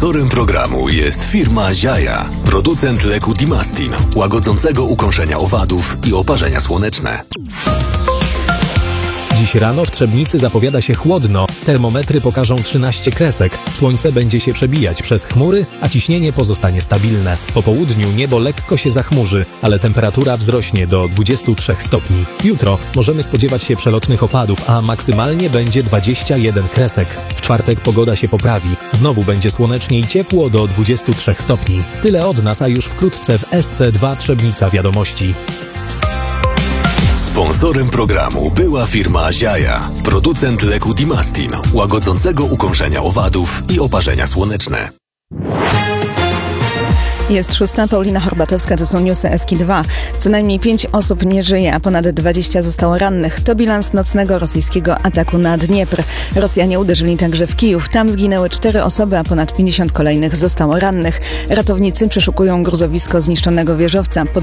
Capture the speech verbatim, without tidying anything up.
Sponsorem programu jest firma Ziaja, producent leku Dimastin, łagodzącego ukąszenia owadów i oparzenia słoneczne. Dziś rano w Trzebnicy zapowiada się chłodno. Termometry pokażą trzynaście kresek. Słońce będzie się przebijać przez chmury, a ciśnienie pozostanie stabilne. Po południu niebo lekko się zachmurzy, ale temperatura wzrośnie do dwudziestu trzech stopni. Jutro możemy spodziewać się przelotnych opadów, a maksymalnie będzie dwadzieścia jeden kresek. W czwartek pogoda się poprawi. Znowu będzie słonecznie i ciepło do dwudziestu trzech stopni. Tyle od nas, a już wkrótce w S C dwa Trzebnica Wiadomości. Sponsorem programu była firma Ziaja, producent leku Dimastin, łagodzącego ukąszenia owadów i oparzenia słoneczne. Jest szósta, Paulina Horbatowska, to są newsy S K dwa. Co najmniej pięć osób nie żyje, a ponad dwadzieścia zostało rannych. To bilans nocnego rosyjskiego ataku na Dniepr. Rosjanie uderzyli także w Kijów. Tam zginęły cztery osoby, a ponad pięćdziesiąt kolejnych zostało rannych. Ratownicy przeszukują gruzowisko zniszczonego wieżowca. Pod